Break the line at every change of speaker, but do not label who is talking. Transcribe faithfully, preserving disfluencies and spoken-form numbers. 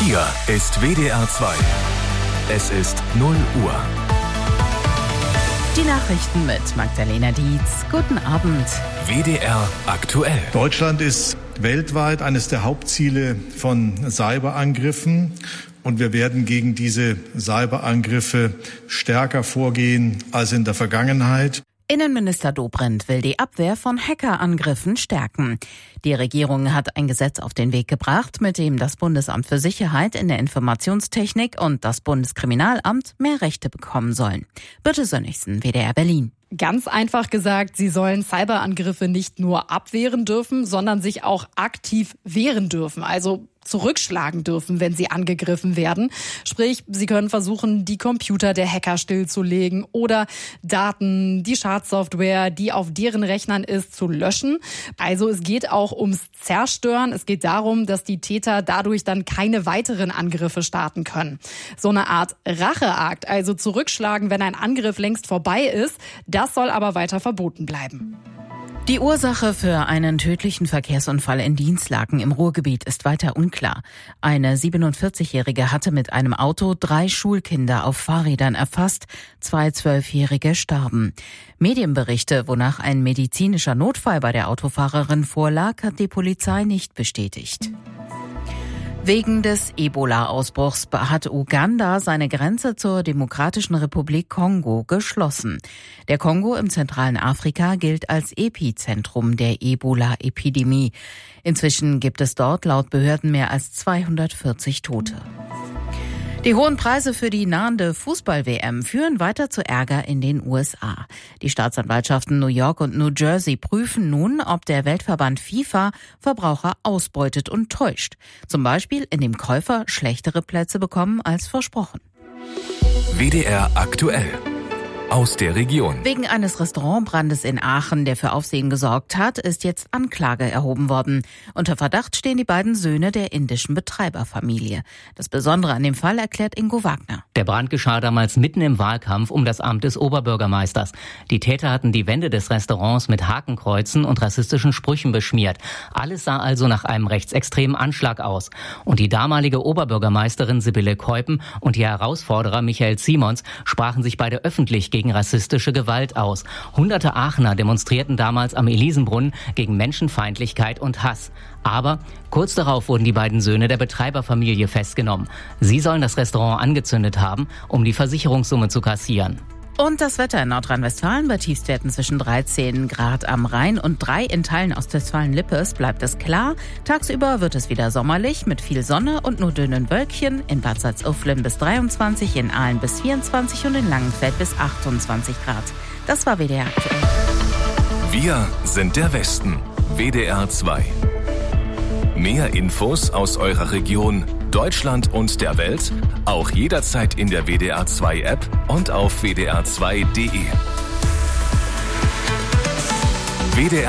Hier ist W D R zwei. Es ist null Uhr.
Die Nachrichten mit Magdalena Dietz. Guten Abend.
W D R aktuell.
Deutschland ist weltweit eines der Hauptziele von Cyberangriffen. Und wir werden gegen diese Cyberangriffe stärker vorgehen als in der Vergangenheit.
Innenminister Dobrindt will die Abwehr von Hackerangriffen stärken. Die Regierung hat ein Gesetz auf den Weg gebracht, mit dem das Bundesamt für Sicherheit in der Informationstechnik und das Bundeskriminalamt mehr Rechte bekommen sollen. Birte Sönnigsen, W D R Berlin.
Ganz einfach gesagt, sie sollen Cyberangriffe nicht nur abwehren dürfen, sondern sich auch aktiv wehren dürfen. Also zurückschlagen dürfen, wenn sie angegriffen werden. Sprich, sie können versuchen, die Computer der Hacker stillzulegen oder Daten, die Schadsoftware, die auf deren Rechnern ist, zu löschen. Also es geht auch ums Zerstören. Es geht darum, dass die Täter dadurch dann keine weiteren Angriffe starten können. So eine Art Racheakt, also zurückschlagen, wenn ein Angriff längst vorbei ist, das soll aber weiter verboten bleiben.
Die Ursache für einen tödlichen Verkehrsunfall in Dinslaken im Ruhrgebiet ist weiter unklar. Eine siebenundvierzigjährige hatte mit einem Auto drei Schulkinder auf Fahrrädern erfasst, zwei Zwölfjährige starben. Medienberichte, wonach ein medizinischer Notfall bei der Autofahrerin vorlag, hat die Polizei nicht bestätigt. Wegen des Ebola-Ausbruchs hat Uganda seine Grenze zur Demokratischen Republik Kongo geschlossen. Der Kongo im zentralen Afrika gilt als Epizentrum der Ebola-Epidemie. Inzwischen gibt es dort laut Behörden mehr als zweihundertvierzig Tote. Die hohen Preise für die nahende Fußball-W M führen weiter zu Ärger in den U S A. Die Staatsanwaltschaften New York und New Jersey prüfen nun, ob der Weltverband FIFA Verbraucher ausbeutet und täuscht. Zum Beispiel, indem Käufer schlechtere Plätze bekommen als versprochen.
W D R aktuell. Aus der Region.
Wegen eines Restaurantbrandes in Aachen, der für Aufsehen gesorgt hat, ist jetzt Anklage erhoben worden. Unter Verdacht stehen die beiden Söhne der indischen Betreiberfamilie. Das Besondere an dem Fall erklärt Ingo Wagner.
Der Brand geschah damals mitten im Wahlkampf um das Amt des Oberbürgermeisters. Die Täter hatten die Wände des Restaurants mit Hakenkreuzen und rassistischen Sprüchen beschmiert. Alles sah also nach einem rechtsextremen Anschlag aus. Und die damalige Oberbürgermeisterin Sibylle Keupen und ihr Herausforderer Michael Simons sprachen sich beide öffentlich gegen rassistische Gewalt aus. Hunderte Aachener demonstrierten damals am Elisenbrunnen gegen Menschenfeindlichkeit und Hass. Aber kurz darauf wurden die beiden Söhne der Betreiberfamilie festgenommen. Sie sollen das Restaurant angezündet haben, um die Versicherungssumme zu kassieren.
Und das Wetter in Nordrhein-Westfalen bei Tiefstwerten zwischen dreizehn Grad am Rhein und drei in Teilen Ostwestfalen-Lippes bleibt es klar. Tagsüber wird es wieder sommerlich mit viel Sonne und nur dünnen Wölkchen. In Bad Salzuflen bis dreiundzwanzig, in Aalen bis vierundzwanzig und in Langenfeld bis achtundzwanzig Grad. Das war W D R aktuell.
Wir sind der Westen. W D R zwei. Mehr Infos aus eurer Region, Deutschland und der Welt, auch jederzeit in der W D R zwei App und auf w d r zwei punkt d e. W D R